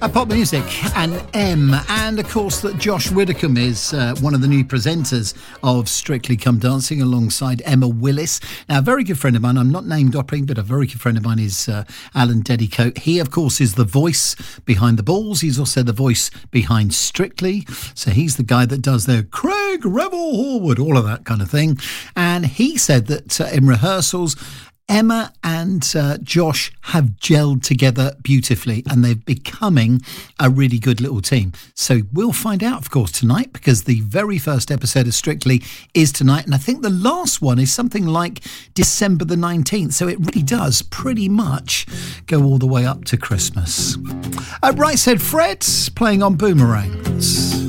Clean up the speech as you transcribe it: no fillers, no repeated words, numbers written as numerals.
Pop music and M, and of course that Josh Widdicombe is one of the new presenters of Strictly Come Dancing alongside Emma Willis. Now, a very good friend of mine, I'm not name dropping, but a very good friend of mine is Alan Dedicoat. He, of course, is the voice behind The Balls. He's also the voice behind Strictly. So he's the guy that does the Craig Revel Horwood, all of that kind of thing. And he said that in rehearsals, Emma and Josh have gelled together beautifully and they're becoming a really good little team. So we'll find out, of course, tonight, because the very first episode of Strictly is tonight. And I think the last one is something like December the 19th. So it really does pretty much go all the way up to Christmas. Right Said Fred playing on Boomerangs.